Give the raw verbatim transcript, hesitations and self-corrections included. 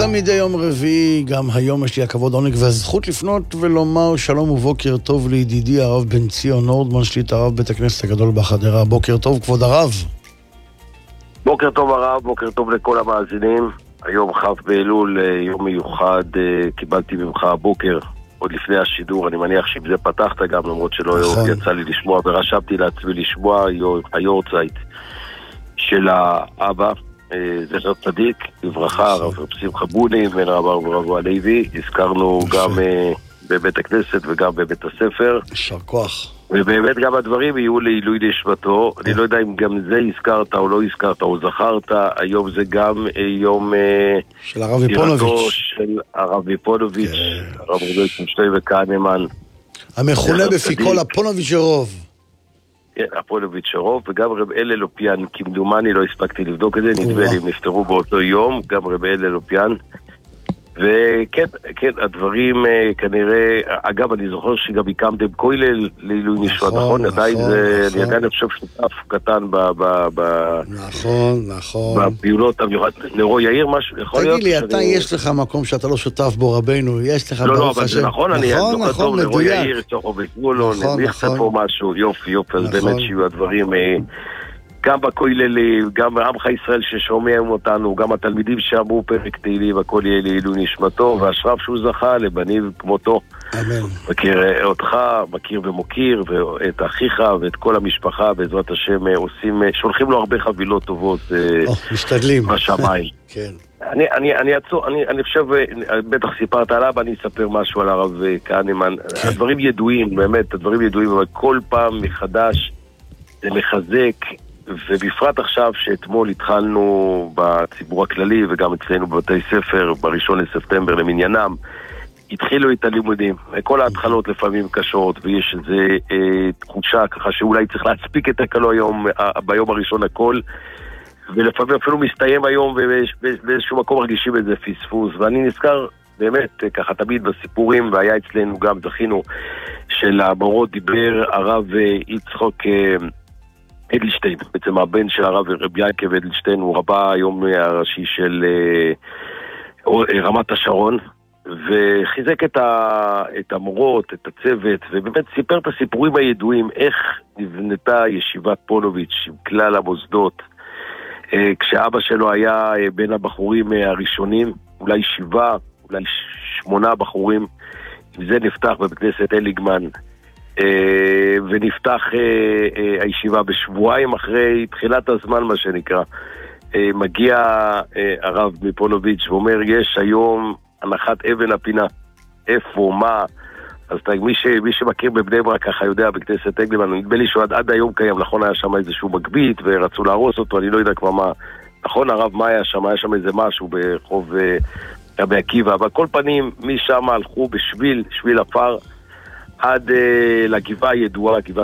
וכמדי יום רביעי, גם היום יש לי הכבוד, העונג והזכות לפנות ולומר שלום ובוקר טוב לידידי הרב בן ציון נורדמן, שליט הרב בית הכנסת הגדול בחדרה. בוקר טוב, כבוד הרב. בוקר טוב הרב, בוקר טוב לכל המאזינים. היום ח' באלול, יום מיוחד, קיבלתי ממך הבוקר, עוד לפני השידור, אני מניח שעם זה פתחת גם, למרות שלא נכון. יצא לי לשמוע, ורשבתי לעצמי לשמוע היורצייט של האבא, זכר צדיק, לברכה, הרב שמחה בוני, בן רב אברהם הלוי. הזכרנו גם בבית הכנסת וגם בבית הספר. יישר כוח. ובאמת גם הדברים יהיו לעילוי נשמתו. אני לא יודע אם גם זה הזכרת או לא הזכרת או זכרת. היום זה גם יום של הרב יפונוביץ'. של הרב יפונוביץ', הרב רבי שטוי וכהנמן. המכונה בפי כל הפונוביץ' הרוב. כן, הפונוביץ' הרוב, וגם רב אלה לופיאן, כמדומני לא הספקתי לבדוק את זה, נדמה לי, הם נפטרו באותו יום, גם רב אלה לופיאן. וכן, כן, הדברים כנראה, אגב, אני זוכר שגם הקמתם כולל לעילוי נשמת, נכון? עדיין זה, אני עדיין חושב שותף קטן בפעולות המיוחד. נרו יאיר משהו, יכול להיות? תגיד לי, אתה יש לך מקום שאתה לא שותף בו רבנו, יש לך לא, לא, אבל זה נכון, אני זוכר טוב, נרו יאיר, צוחו וגבולון, נכסה פה משהו, יופי, יופי, אז באמת שיהיו הדברים גם בכוללי, גם עמך ישראל ששומעים אותנו, גם התלמידים שאמרו פרק תהילים, הכל יהיה לעילוי נשמתו, והשרף שהוא זכה לבנים כמותו. אמן. מכיר אותך, מכיר ומוקיר, ואת אחיך ואת כל המשפחה, בעזרת השם עושים, שולחים לו הרבה חבילות טובות. משתדלים. בשמיים. כן. אני, אני, אני, אני, אני חושב, בטח סיפרת עליו, אני אספר משהו על הרב כהנמן. כן. הדברים ידועים, באמת, הדברים ידועים, אבל כל פעם מחדש זה מחזק, ובפרט עכשיו שאתמול התחלנו בציבור הכללי וגם אצלנו בבתי ספר בראשון לספטמבר למניינם, התחילו את הלימודים. כל ההתחלות לפעמים קשות, ויש איזו אה, תחושה ככה שאולי צריך להספיק את הקלו היום, אה, ביום הראשון הכל, ולפעמים אפילו מסתיים היום ובאיזשהו מקום מרגישים את זה פספוס. ואני נזכר באמת ככה תמיד בסיפורים, והיה אצלנו גם, זכינו, של המורות דיבר הרב יצחק אה, אדלשטיין, בעצם הבן של הרב רבי יעקב אדלשטיין, הוא רבה היום הראשי של רמת השרון, וחיזק את, ה, את המורות, את הצוות, ובאמת סיפר את הסיפורים הידועים, איך נבנתה ישיבת פונוביץ' עם כלל המוסדות, כשאבא שלו היה בין הבחורים הראשונים, אולי שבעה, אולי שמונה בחורים, עם זה נפתח בבית כנסת אליגמן, ונפתח הישיבה בשבועיים אחרי תחילת הזמן, מה שנקרא. מגיע הרב מפונוביץ' ואומר, יש היום הנחת אבן הפינה. איפה, מה? אז מי, ש, מי שמכיר בבני ברק ככה יודע, בכנסת אליגמן, נדמה לי שעד עד היום קיים, נכון, היה שם איזשהו מגבית ורצו להרוס אותו, אני לא יודע כבר מה, נכון הרב, מה היה שם? היה שם איזה משהו ברחוב רבי עקיבא, אבל כל פנים משם הלכו בשביל, שביל הפר, עד uh, לגבעה הידועה, גבעת